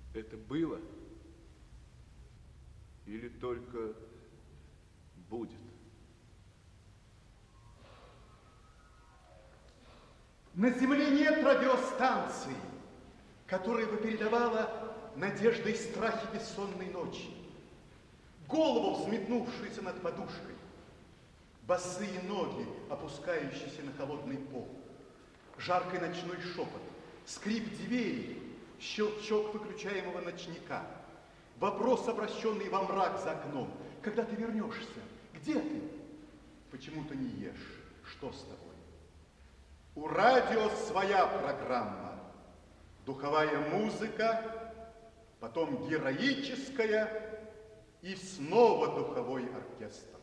Это было или только будет? На Земле нет радиостанции, которая бы передавала надежды и страхи бессонной ночи, голову, взметнувшуюся над подушкой, босые ноги, опускающиеся на холодный пол, жаркий ночной шепот, скрип двери, щелчок выключаемого ночника, вопрос, обращенный во мрак за окном. Когда ты вернешься? Где ты? Почему ты не ешь? Что с тобой? У радио своя программа. Духовая музыка, потом героическая и снова духовой оркестр.